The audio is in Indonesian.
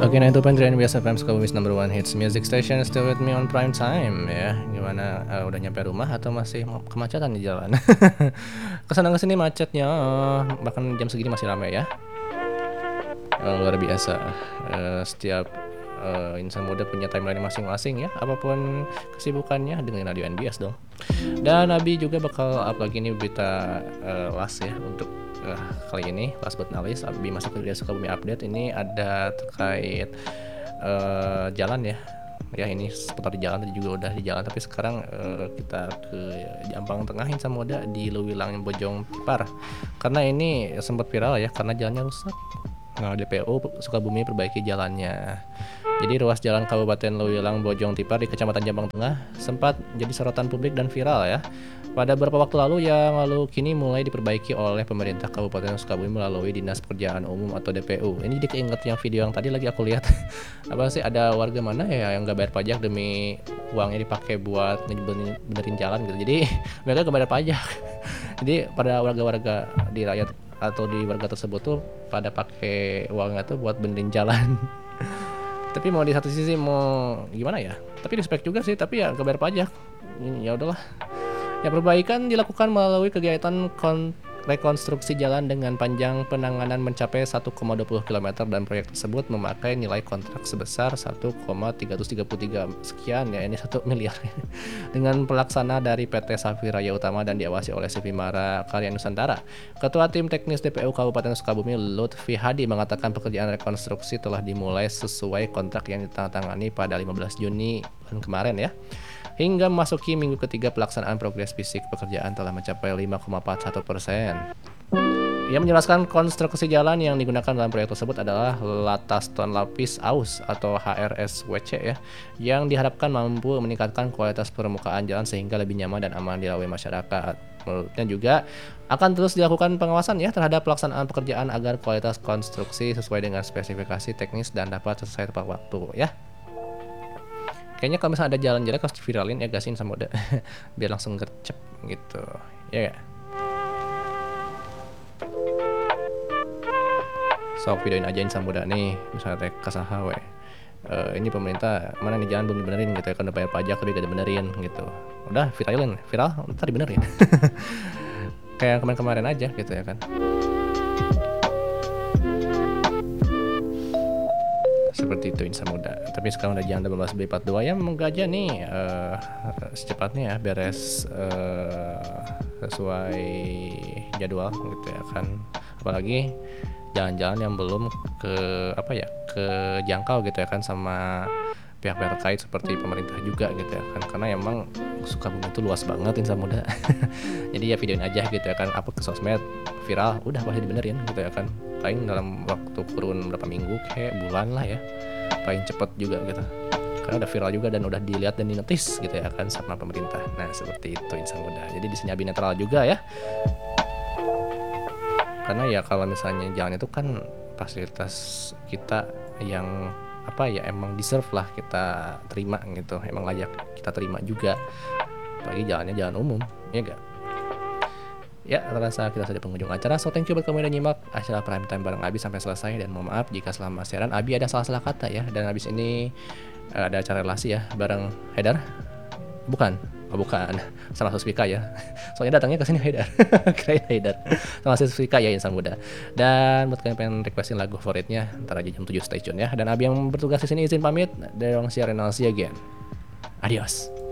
Oke, nah itu Pentrian Biasa FM Sukabumi number one hits music station, still with me on prime time ya. Gimana, udah nyampe rumah atau masih kemacetan di jalan? Kesana kesini macetnya, bahkan jam segini masih ramai ya. Luar biasa. Setiap insan muda punya timeline masing-masing ya. Apapun kesibukannya dengan radio NBS dong. Dan Abi juga bakal up lagi nih berita last ya untuk kali ini, last but not least, Abi masuk ke Sukabumi update. Ini ada terkait jalan ya. Ya ini seputar di jalan, tadi juga udah di jalan, tapi sekarang kita ke Jampang Tengah Insan Muda di Lewilang Bojong Tipar. Karena ini sempat viral ya, karena jalannya rusak. Nah, DPO Sukabumi perbaiki jalannya. Jadi ruas jalan Kabupaten Lewilang Bojong Tipar di Kecamatan Jampang Tengah sempat jadi sorotan publik dan viral ya. Pada beberapa waktu lalu yang lalu kini mulai diperbaiki oleh pemerintah Kabupaten Sukabumi melalui Dinas Pekerjaan Umum atau DPU. Ini jadi keinget yang video yang tadi lagi aku lihat. Apa sih, ada warga mana ya yang nggak bayar pajak demi uangnya dipakai buat benerin jalan gitu. Jadi mereka nggak bayar pajak. Jadi pada warga-warga di rakyat atau di warga tersebut tuh pada pakai uangnya tuh buat benerin jalan. Tapi mau di satu sisi mau gimana ya? Tapi respect juga sih, tapi ya nggak bayar pajak. Ya udahlah. Ya, perbaikan dilakukan melalui kegiatan rekonstruksi jalan dengan panjang penanganan mencapai 1,20 km dan proyek tersebut memakai nilai kontrak sebesar 1,333 sekian ya, ini 1 miliar dengan pelaksana dari PT Safi Raya Utama dan diawasi oleh Sivimara Karya Nusantara. Ketua Tim Teknis DPU Kabupaten Sukabumi Lutfi Hadi mengatakan pekerjaan rekonstruksi telah dimulai sesuai kontrak yang ditandatangani pada 15 Juni kemarin ya. Hingga memasuki minggu ketiga pelaksanaan progres fisik pekerjaan telah mencapai 5,41%. Ia menjelaskan konstruksi jalan yang digunakan dalam proyek tersebut adalah lataston lapis aus atau HRSWC ya, yang diharapkan mampu meningkatkan kualitas permukaan jalan sehingga lebih nyaman dan aman dilalui masyarakat. Menurutnya juga akan terus dilakukan pengawasan ya terhadap pelaksanaan pekerjaan agar kualitas konstruksi sesuai dengan spesifikasi teknis dan dapat selesai tepat waktu ya. Kayaknya kalau misalnya ada jalan jelek harus viralin ya gasin sama udah biar langsung gercep gitu ya gak? Sok videoin aja Insan Muda nih misalnya teh kasaha we. Ini pemerintah mana nih jalan belum dibenerin gitu ya, kan udah bayar pajak tapi gak dibenerin gitu. Udah viralin, viral ntar dibenerin. Kayak kemarin-kemarin aja gitu ya kan. Seperti itu Insan Muda. Tapi sekarang udah jam 18.42 ya, semoga aja nih secepatnya ya beres sesuai jadwal gitu ya kan. Apalagi jalan-jalan yang belum kejangkau gitu ya kan sama pihak-pihak terkait seperti pemerintah juga gitu ya kan, karena emang Sukabumi itu luas banget Insan Muda. Jadi ya videoin aja gitu ya kan, upload ke sosmed viral udah pasti dibenerin gitu ya kan, paling dalam waktu kurun berapa minggu kayak bulan lah ya paling cepet juga gitu, karena udah viral juga dan udah dilihat dan dinotis gitu ya kan sama pemerintah. Nah seperti itu Insan Muda. Jadi di sini Abi netral juga ya, karena ya kalau misalnya jalan itu kan fasilitas kita yang emang deserve lah kita terima gitu, emang layak kita terima juga, apalagi jalannya jalan umum ya gak. Ya, terasa kita sudah penghujung acara. So thank you buat kamu yang udah nyimak acara Prime Time bareng Abi sampai selesai. Dan mohon maaf jika selama siaran Abi ada salah-salah kata ya. Dan habis ini ada acara relasi ya bareng Haidar. Bukan, sama Susvika ya. Soalnya datangnya ke sini Haidar. Kirain Haidar. Sama Susvika ya Insan Muda. Dan buat kalian pengen requestin lagu favoritnya, ntar aja jam 7 stay tune ya. Dan Abi yang bertugas di sini izin pamit. Dari Siaran, see you again. Adios.